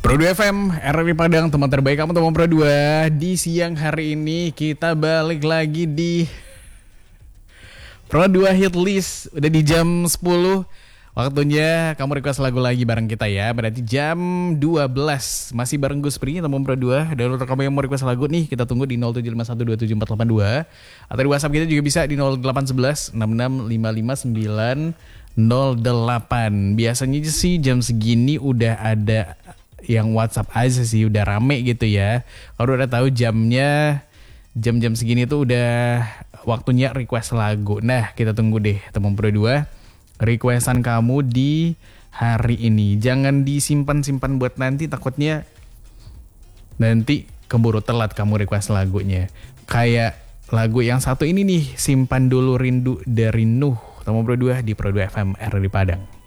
Pro 2 FM, RRI Padang, teman terbaik kamu teman Pro 2. Di siang hari ini kita balik lagi di Pro 2 Hit List. Udah di jam 10. Waktunya kamu request lagu lagi bareng kita ya. Berarti jam 12. Masih bareng Gus Pri, teman Pro 2. Dan untuk kamu yang mau request lagu nih, kita tunggu di 0751274482. Atau di WhatsApp kita juga bisa di 0811 6655908. Biasanya sih jam segini udah ada yang WhatsApp aja sih, udah rame gitu ya. Kalau udah tahu jam-jam segini tuh udah waktunya request lagu. Nah, kita tunggu deh teman Pro 2 requestan kamu di hari ini. Jangan disimpan-simpan buat nanti, takutnya nanti keburu telat kamu request lagunya. Kayak lagu yang satu ini nih, Simpan Dulu Rindu dari Nuh. Teman Pro 2 di Pro 2 FM RRI Padang.